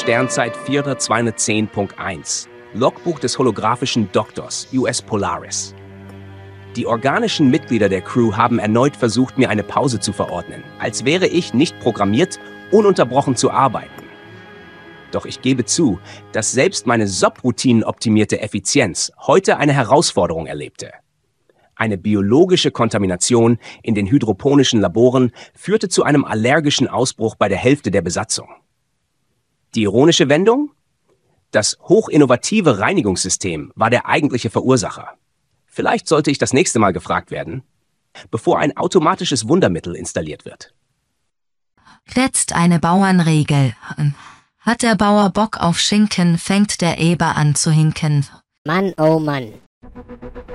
Sternzeit 4.210.1. Logbuch des holographischen Doktors, US Polaris. Die organischen Mitglieder der Crew haben erneut versucht, mir eine Pause zu verordnen, als wäre ich nicht programmiert, ununterbrochen zu arbeiten. Doch ich gebe zu, dass selbst meine SOP-Routinen-optimierte Effizienz heute eine Herausforderung erlebte. Eine biologische Kontamination in den hydroponischen Laboren führte zu einem allergischen Ausbruch bei der Hälfte der Besatzung. Die ironische Wendung? Das hochinnovative Reinigungssystem war der eigentliche Verursacher. Vielleicht sollte ich das nächste Mal gefragt werden, bevor ein automatisches Wundermittel installiert wird. Jetzt eine Bauernregel. Hat der Bauer Bock auf Schinken, fängt der Eber an zu hinken. Mann, oh Mann.